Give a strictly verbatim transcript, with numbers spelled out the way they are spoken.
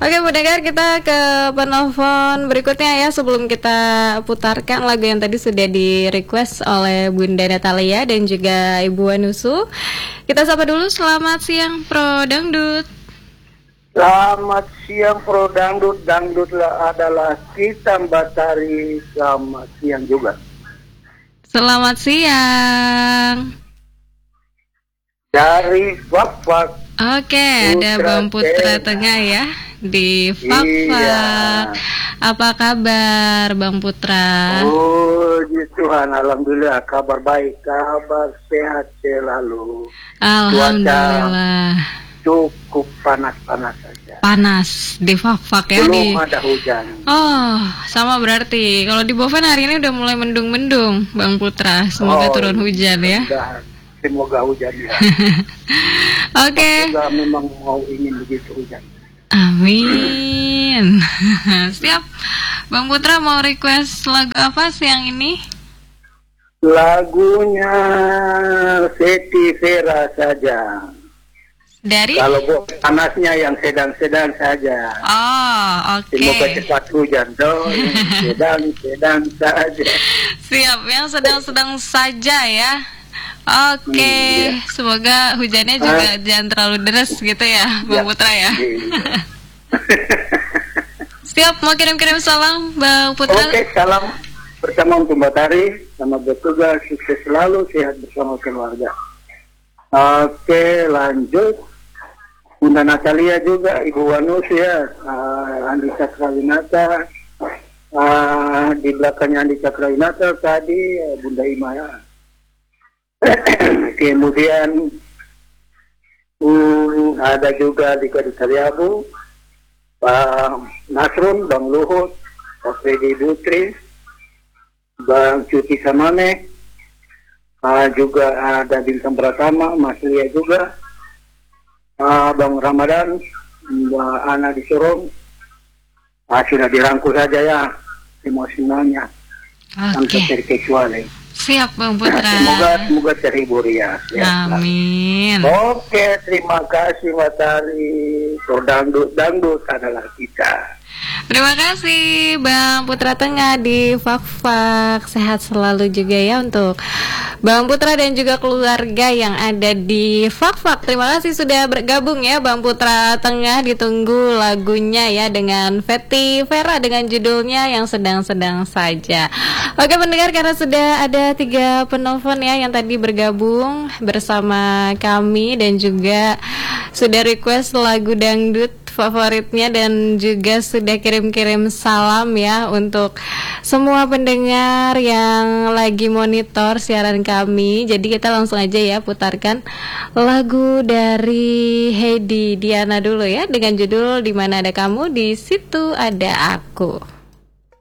Oke pendengar, kita ke penelpon berikutnya ya. Sebelum kita putarkan lagu yang tadi sudah di request oleh Bunda Natalia dan juga Ibu Wanusu, kita sapa dulu. Selamat siang Pro Dangdut. Selamat siang Pro Dangdut. Dangdut adalah kita Mbak Tari. Selamat siang juga. Selamat siang. Dari Fak-Fak. Oke, ada Bang Putra Tengah ya di Fak-Fak. Iya. Apa kabar Bang Putra? Oh, Tuhan, alhamdulillah kabar baik, kabar sehat selalu. Alhamdulillah. Cuaca cukup panas-panas saja. Panas di Fak-Fak ya. Belum di... ada hujan. Oh, sama berarti. Kalau di Boven hari ini udah mulai mendung-mendung, Bang Putra. Semoga oh, turun hujan ya. Udah. Semoga hujan ya. Oke. Okay. Semoga memang mau ingin begitu hujan. Amin. Siap. Bang Putra mau request lagu apa siang ini? Lagunya Seti Vera saja. Dari? Kalau panasnya yang sedang-sedang saja. Oh, oke. Okay. Semoga cepat hujan dong. Sedang-sedang saja. Siap, yang sedang-sedang saja ya. Oke, okay. hmm, iya. Semoga hujannya juga ah. jangan terlalu deras gitu ya, Bang ya. Putra ya. Iya. Siap, mau kirim-kirim salam, Bang Putra. Oke, okay, salam bersama untuk Mbak Tari, sama bertugas, sukses selalu, sehat bersama keluarga. Oke, okay, lanjut. Bunda Natalia juga, Ibu Wanusu ya, uh, Andi Cakrawinata, uh, di belakangnya Andi Cakrawinata tadi uh, Bunda Imaya. Kemudian um, ada juga di Kadisariabu Pak Nasrun, Bang Luhut, Pak Fedi Butri, Bang Cuti Samane, uh, juga ada Bintang Pratama, Mas Lia juga, uh, Bang Ramadan, Mbak Ana di Sorong. uh, sudah dirangkul saja ya semua-semuanya, tanpa terkecuali. Siap Bang Putra. Semoga semoga terhibur ya. Amin. Oke, terima kasih Matahari. Dangdut dangdut adalah kita. Terima kasih Bang Putra Tengah di Fak-Fak. Sehat selalu juga ya untuk Bang Putra dan juga keluarga yang ada di Fak-Fak. Terima kasih sudah bergabung ya Bang Putra Tengah. Ditunggu lagunya ya dengan Feti Vera dengan judulnya Yang Sedang-Sedang Saja. Oke pendengar, karena sudah ada tiga penelpon ya yang tadi bergabung bersama kami dan juga sudah request lagu dangdut favoritnya dan juga sudah kirim-kirim salam ya untuk semua pendengar yang lagi monitor siaran kami. Jadi kita langsung aja ya putarkan lagu dari Heidi Diana dulu ya dengan judul Di Mana Ada Kamu, Di Situ Ada Aku.